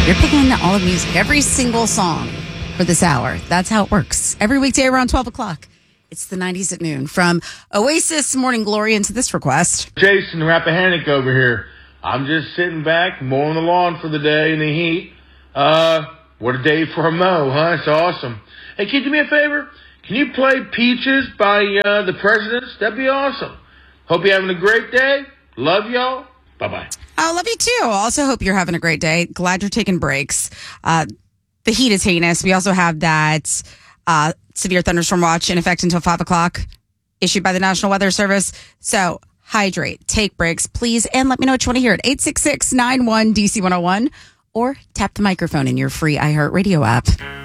You're picking all the music, every single song for this hour. That's how it works. Every weekday around 12 o'clock. It's the 90s at noon. From Oasis Morning Glory into this request. Jason Rappahannock over here. I'm just sitting back, mowing the lawn for the day in the heat. What a day for a mow, huh? It's awesome. Hey, can you do me a favor? Can you play Peaches by the Presidents? That'd be awesome. Hope you're having a great day. Love y'all. Bye-bye. I love you too. Also hope you're having a great day. Glad you're taking breaks. The heat is heinous. We also have that severe thunderstorm watch in effect until 5 o'clock issued by the National Weather Service. So hydrate, take breaks, please, and let me know what you want to hear at 866-91-DC101 or tap the microphone in your free iHeartRadio app.